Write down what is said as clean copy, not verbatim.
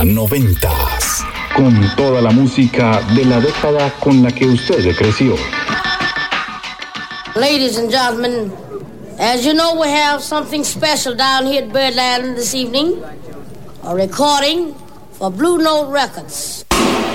90s. Con toda la música de la década con la que usted creció. Ladies and gentlemen, as you know, we have something special down here at Birdland this evening. A recording for Blue Note Records.